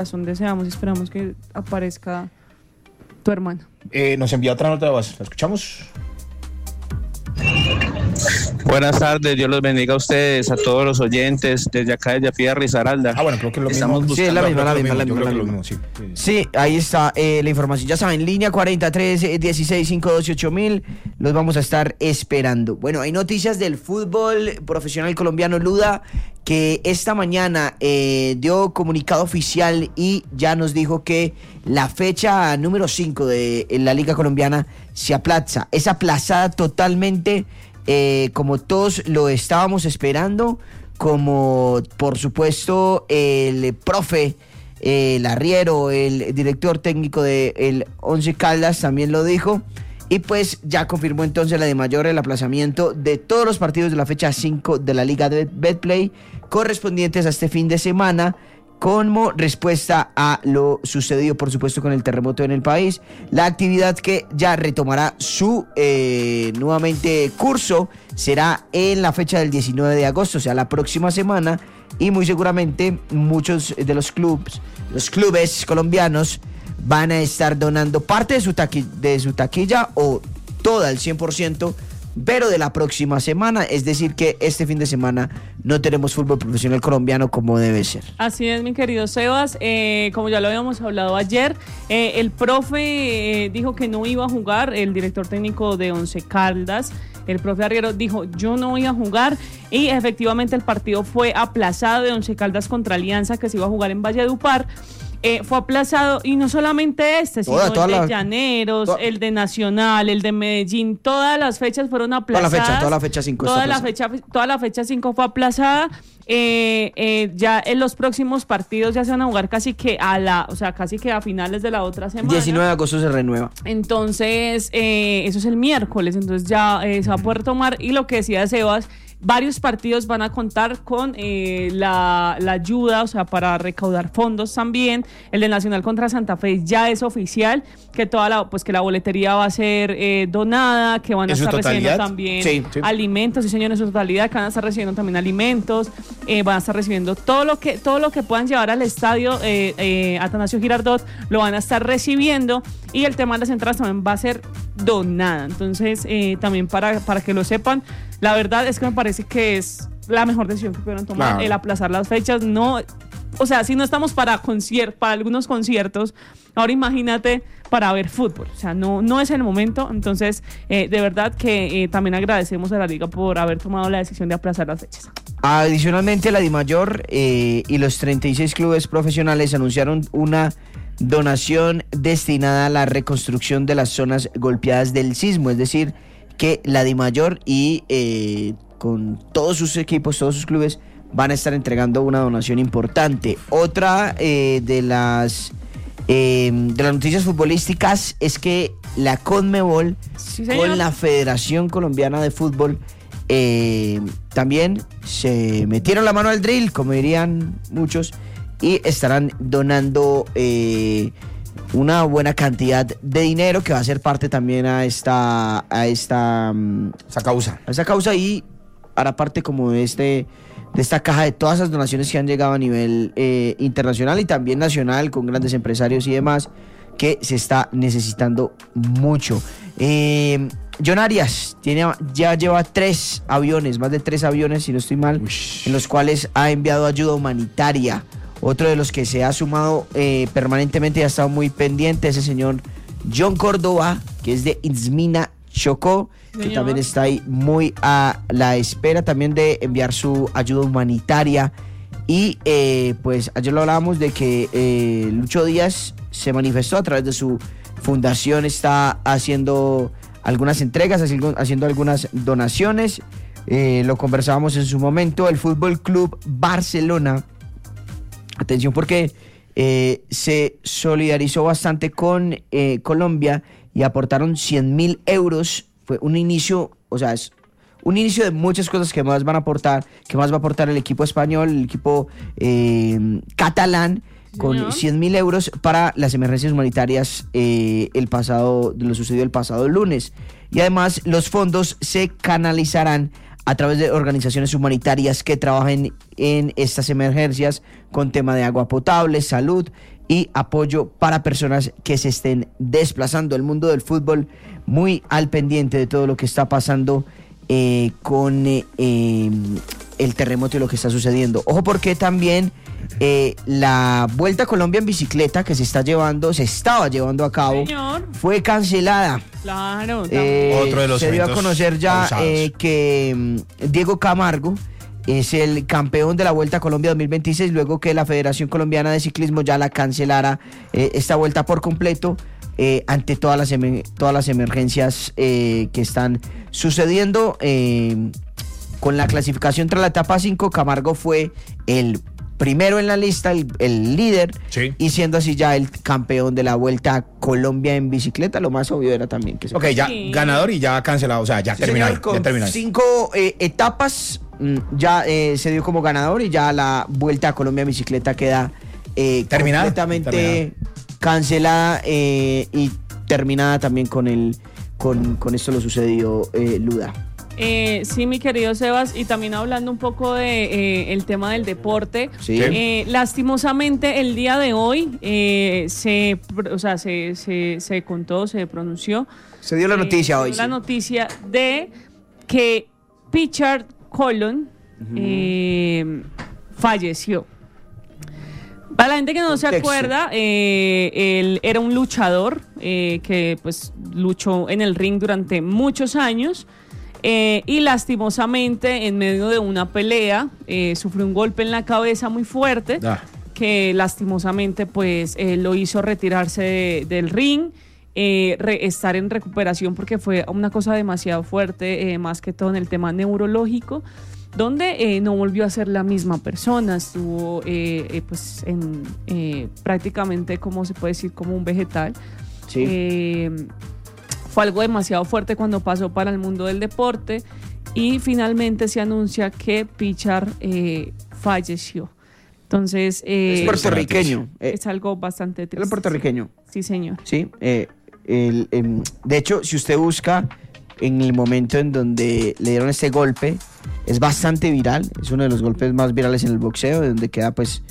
Deseamos y esperamos que aparezca tu hermano. Nos envía otra nota de voz. ¿La escuchamos? Buenas tardes, Dios los bendiga a ustedes, a todos los oyentes, desde acá de Yapía Risaralda. Bueno, creo que es lo Estamos mismo. buscando. Sí, es la misma. Sí, ahí está la información. Ya saben, línea 43-16-528-000. Los vamos a estar esperando. Bueno, hay noticias del fútbol profesional colombiano, Luda, que esta mañana dio comunicado oficial y ya nos dijo que la fecha número 5 de la Liga Colombiana se aplaza. Es aplazada totalmente, como todos lo estábamos esperando, como por supuesto el profe Larriero, el director técnico del Once Caldas, también lo dijo. Y pues ya confirmó entonces la DIMAYOR el aplazamiento de todos los partidos de la fecha 5 de la Liga de Betplay correspondientes a este fin de semana, como respuesta a lo sucedido, por supuesto, con el terremoto en el país. La actividad que ya retomará su nuevamente curso será en la fecha del 19 de agosto, o sea, la próxima semana, y muy seguramente muchos de los clubes colombianos van a estar donando parte de su taquilla o toda al 100%, pero de la próxima semana, es decir que este fin de semana no tenemos fútbol profesional colombiano como debe ser. Así es, mi querido Sebas, como ya lo habíamos hablado ayer, el profe dijo que no iba a jugar, el director técnico de Once Caldas, el profe Arriero, dijo yo no voy a jugar, y efectivamente el partido fue aplazado de Once Caldas contra Alianza, que se iba a jugar en Valledupar. Fue aplazado, y no solamente sino el de Llaneros, el de Nacional, el de Medellín, todas las fechas fueron aplazadas. Toda la fecha 5 toda la fecha 5 fue aplazada. Ya en los próximos partidos ya se van a jugar casi que a finales de la otra semana. 19 de agosto se renueva. Entonces, eso es el miércoles, entonces ya se va a poder tomar, y lo que decía Sebas, varios partidos van a contar con la ayuda, o sea, para recaudar fondos también. El de Nacional contra Santa Fe ya es oficial, que que la boletería va a ser donada, que van a estar recibiendo también alimentos, sí señor, en su totalidad, que van a estar recibiendo también alimentos, van a estar recibiendo todo lo que puedan llevar al estadio Atanasio Girardot, lo van a estar recibiendo, y el tema de las entradas también va a ser donada. Entonces, también para que lo sepan, la verdad es que me parece que es la mejor decisión que pudieron tomar, el aplazar las fechas. No, o sea, si no estamos para algunos conciertos, ahora imagínate para ver fútbol. O sea, no es el momento. Entonces, de verdad que también agradecemos a la Liga por haber tomado la decisión de aplazar las fechas. Adicionalmente, la DIMAYOR y los 36 clubes profesionales anunciaron una donación destinada a la reconstrucción de las zonas golpeadas del sismo, es decir, que la DIMAYOR y con todos sus equipos, todos sus clubes van a estar entregando una donación importante. Otra de las noticias futbolísticas es que la CONMEBOL con la Federación Colombiana de Fútbol también se metieron la mano al drill, como dirían muchos, y estarán donando una buena cantidad de dinero que va a ser parte también a esa causa, y hará parte como de esta caja de todas esas donaciones que han llegado a nivel internacional y también nacional, con grandes empresarios y demás, que se está necesitando mucho. John Arias ya lleva más de 3 aviones, si no estoy mal, en los cuales ha enviado ayuda humanitaria. Otro de los que se ha sumado permanentemente y ha estado muy pendiente es el señor John Córdoba, que es de Izmina, Chocó, que también está ahí muy a la espera también de enviar su ayuda humanitaria. Y pues ayer lo hablábamos de que Lucho Díaz se manifestó a través de su fundación, está haciendo algunas entregas, haciendo algunas donaciones. Lo conversábamos en su momento. El Fútbol Club Barcelona, atención, porque se solidarizó bastante con Colombia y aportaron 100.000 euros. Fue un inicio, o sea, es un inicio de muchas cosas que más va a aportar el equipo español, el equipo catalán, con 100.000 euros para las emergencias humanitarias lo sucedido el pasado lunes. Y además los fondos se canalizarán a través de organizaciones humanitarias que trabajen en estas emergencias con tema de agua potable, salud y apoyo para personas que se estén desplazando. El mundo del fútbol muy al pendiente de todo lo que está pasando con el terremoto y lo que está sucediendo. Ojo, porque también la Vuelta a Colombia en bicicleta que se estaba llevando a cabo, Señor. fue cancelada. Claro. Otro de los se dio a eventos conocer ya pausados. que Diego Camargo es el campeón de la Vuelta a Colombia 2026, luego que la Federación Colombiana de Ciclismo ya la cancelara esta vuelta por completo, ante todas las emergencias que están sucediendo. Con la clasificación tras la etapa 5, Camargo fue el primero en la lista, el líder, Sí. y siendo así ya el campeón de la Vuelta a Colombia en bicicleta. Lo más obvio era también que se Ok, ya Sí. ganador y ya cancelado, o sea, ya Sí, terminado. señor, con Ya terminado. 5 etapas ya se dio como ganador, y ya la Vuelta a Colombia en bicicleta queda Terminada. completamente cancelada y terminada también con esto lo sucedido, Luda. Sí, mi querido Sebas, y también hablando un poco de el tema del deporte. Sí. Lastimosamente, el día de hoy se contó, se pronunció. Se dio la noticia se hoy. dio la sí. noticia de que Richard Colon falleció. Para la gente que no se Contexto. acuerda, él era un luchador que pues luchó en el ring durante muchos años. Y lastimosamente, en medio de una pelea, sufrió un golpe en la cabeza muy fuerte, que lastimosamente pues lo hizo retirarse del ring, estar en recuperación, porque fue una cosa demasiado fuerte, más que todo en el tema neurológico, donde no volvió a ser la misma persona. Estuvo pues prácticamente, como se puede decir, como un vegetal. Sí. Fue algo demasiado fuerte cuando pasó para el mundo del deporte, y finalmente se anuncia que Pichar falleció. Entonces, Es puertorriqueño. es algo bastante triste. Es puertorriqueño. Sí, señor. Sí. De hecho, si usted busca en el momento en donde le dieron este golpe, es bastante viral. Es uno de los golpes más virales en el boxeo, de donde queda pues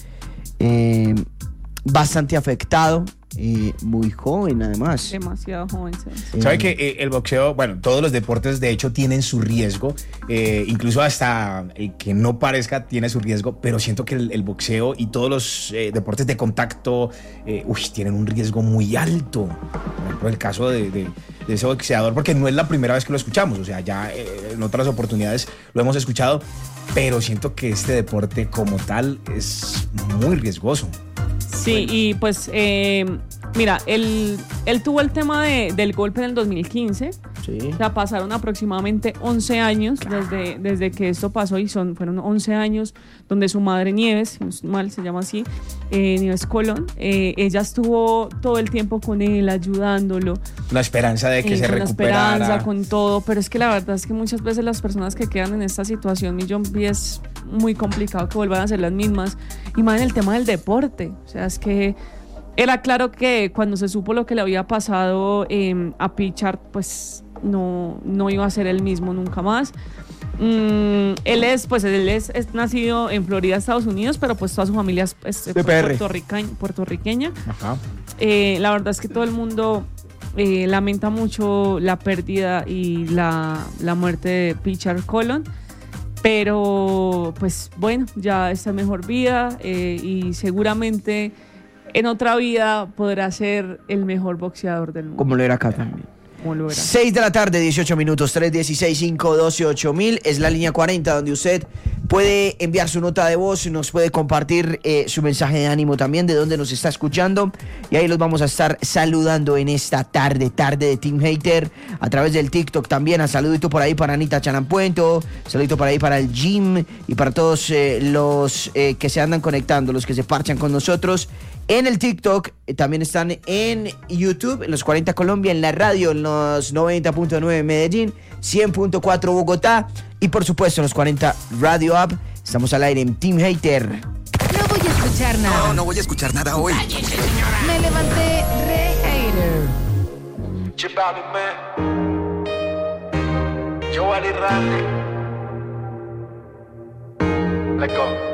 bastante afectado. Muy joven, además. Demasiado joven. ¿Sabe que el boxeo, bueno, todos los deportes de hecho tienen su riesgo, incluso hasta el que no parezca tiene su riesgo, pero siento que el boxeo y todos los deportes de contacto tienen un riesgo muy alto? Por ejemplo, el caso de ese boxeador, porque no es la primera vez que lo escuchamos, o sea, ya en otras oportunidades lo hemos escuchado, pero siento que este deporte como tal es muy riesgoso. Sí, y pues, mira, él tuvo el tema del golpe en el 2015. Sí. O sea, pasaron aproximadamente 11 años desde que esto pasó, y fueron 11 años donde su madre Nieves, si no estoy mal se llama así, Nieves Colón, ella estuvo todo el tiempo con él, ayudándolo. La esperanza de que se con recuperara. la esperanza, con todo, pero es que la verdad es que muchas veces las personas que quedan en esta situación, Millón, es muy complicado que vuelvan a ser las mismas, y más en el tema del deporte. O sea, es que era claro que cuando se supo lo que le había pasado a Pichard, pues no iba a ser el mismo nunca más. Él es nacido en Florida, Estados Unidos, pero pues toda su familia es puertorriqueña. Ajá. La verdad es que todo el mundo lamenta mucho la pérdida y la muerte de Pichard Colon, pero pues bueno, ya está en mejor vida, y seguramente en otra vida podrá ser el mejor boxeador del mundo. Como lo era acá también. Como lo era. 6 de la tarde, 18 minutos, 316-512-8000 es la línea 40, donde usted puede enviar su nota de voz, nos puede compartir su mensaje de ánimo también, de dónde nos está escuchando, y ahí los vamos a estar saludando en esta tarde de Team Hater, a través del TikTok también. A saludito por ahí para Anita Chanampuento, saludito por ahí para el Jim, y para todos los que se andan conectando, los que se parchan con nosotros en el TikTok. También están en YouTube, en los 40 Colombia, en la radio, en los 90.9 Medellín, 100.4 Bogotá, y por supuesto en los 40 Radio App. Estamos al aire en Team Hater. No voy a escuchar nada. No voy a escuchar nada hoy. Me levanté re hater. Let go.